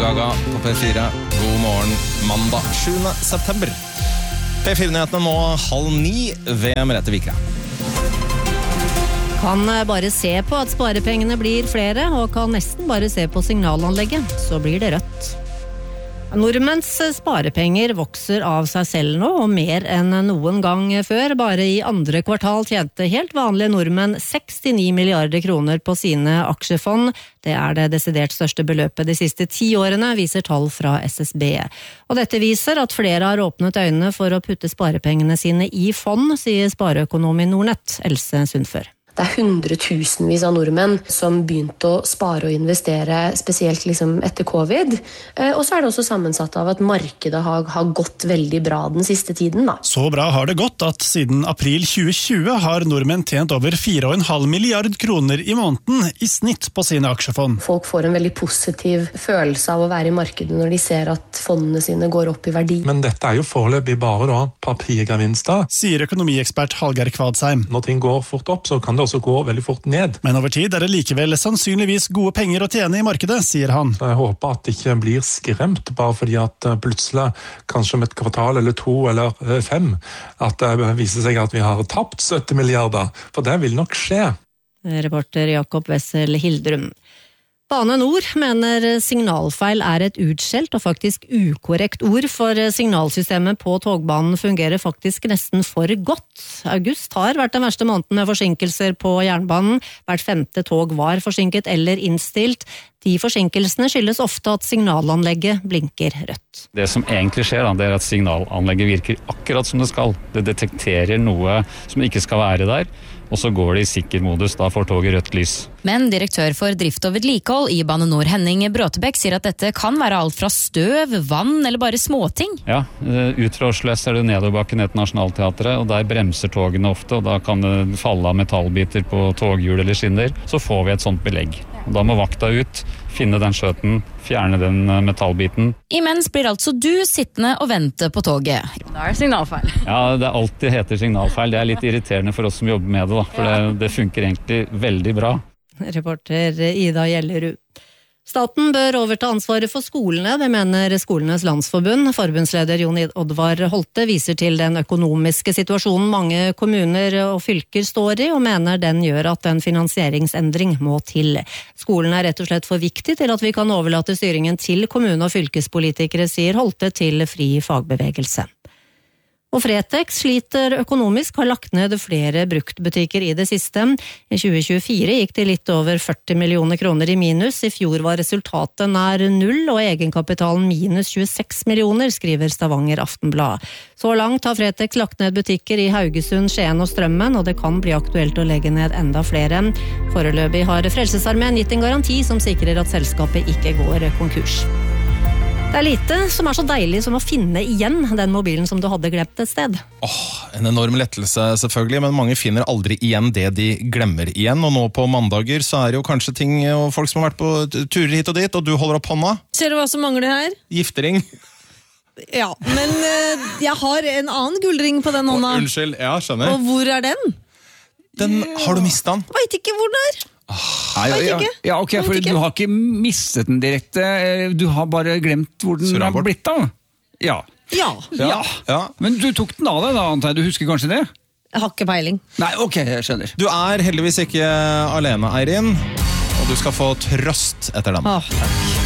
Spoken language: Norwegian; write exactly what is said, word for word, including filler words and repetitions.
Gaga på P fire. God morgen, mandag sjuende september. P fire-nyhetene nå halv ni ved Merete Vikre. Kan bare se på at sparepengene blir flere, og kan nesten bare se på signalanlegget, så blir det rødt. Nordmenns sparepenger vokser av seg selv nå, og mer enn noen gang før. Bare i andre kvartal tjente helt vanlige nordmenn sekstini milliarder kroner på sine aksjefond. Det er det desidert største beløpet de siste ti årene, viser tall fra S S B. Og dette viser at flere har åpnet øynene for å putte sparepengene sine i fond, sier spareøkonom i Nordnett, Else Sundfør. Det er hundretusenvis av nordmenn som begynte å spare og investere, spesielt liksom etter covid. Og så er det også sammensatt av at markedet har, har gått veldig bra den siste tiden. Da. Så bra har det gått at siden april tjue tjue har nordmenn tjent over fire komma fem milliard kroner i måneden i snitt på sine aksjefond. Folk får en veldig positiv følelse av å være i markedet når de ser at fondene sine går opp i verdi. Men dette er jo foreløpig bare da papirgevinster, sier økonomiekspert Hallgeir Kvadsheim. Når ting går fort opp, så kan det også gå veldig fort ned. Men over tid er det likevel sannsynligvis gode penger å tjene i markedet, sier han. Jeg håper at det ikke blir skremt bare fordi at plutselig, kanskje om et kvartal eller to eller fem, at det viser seg at vi har tapt sytti milliarder, for det vil nok skje. Reporter Jakob Wessel Hildrum. Bane Nor mener signalfeil er et utskjelt og faktisk ukorrekt ord, for signalsystemet på togbanen fungerer faktisk nesten for godt. August har vært den verste måneden med forsinkelser på jernbanen. Hvert femte tog var forsinket eller innstilt. De forsinkelsene skyldes ofte at signalanlegget blinker rødt. Det som egentlig skjer, det er at signalanlegget virker akkurat som det skal. Det detekterer noe som ikke skal være der, og så går det i sikker modus, da får toget rødt lys. Men direktør for drift og vedlikehold i Bane Nor, Henning Bråtebekk, sier at dette kan være alt fra støv, vann eller bare småting. Ja, ut fra Oslo S er det nedoverbakken ned til Nationaltheatret, og der bremser togene ofte, og da kan det falle av metallbiter på toghjul eller skinner. Så får vi et sånt belegg. Og da må vakta ut, finne den skjøten, fjerne den metallbiten. Imens blir altså du sittende og vente på toget. Da er det signalfeil. Ja, det alltid heter signalfeil. Det er litt irriterende for oss som jobber med det, da, for det, det funker egentlig veldig bra. Reporter Ida Gjellerud. Staten bør overta ansvaret for skolene, det mener Skolenes Landsforbund. Forbundsleder Jon Oddvar Holte viser til den økonomiske situasjonen mange kommuner og fylker står i, og mener den gjør at en finansieringsendring må til. Skolen er rett og slett for viktig til at vi kan overlate styringen til kommune- og fylkespolitikere, sier Holte til Fri Fagbevegelse. Og Fretex sliter økonomisk, har lagt ned flere bruktbutikker i det siste. I tjue tjuefire gikk det litt over førti millioner kroner i minus. I fjor var resultatet nær null, og egenkapitalen minus tjueseks millioner, skriver Stavanger Aftenblad. Så langt har Fretex lagt ned butikker i Haugesund, Skien og Strømmen, og det kan bli aktuelt å legge ned enda flere. Foreløpig har Frelsesarmeen gitt en garanti som sikrer at selskapet ikke går konkurs. Det er lite som er så deilig som å finne igjen den mobilen som du hadde glemt et sted. Åh, en enorm lettelse selvfølgelig, men mange finner aldri igjen det de glemmer igjen. Og nå på mandager så er det jo kanskje ting og folk som har vært på turer hit og dit, og du holder opp hånda. Ser du hva som mangler her? Giftering. Ja, men uh, jeg har en annen gullring på den hånda. Åh, unnskyld, ja, skjønner. Og hvor er den? Den, har du mistet den? Vet ikke hvor den er. Nei, ja, ja, ja, ok, for du har ikke mistet den direkte. Du har bare glemt hvor den har blitt av. Ja. Ja. Ja. Ja. Men du tok den av deg da, antar jeg. Du husker kanskje det? Jeg har ikke peiling. Nei, ok, jeg skjønner. Du er heldigvis ikke alene, Eirin, og du skal få trøst etter den. Åh, takk.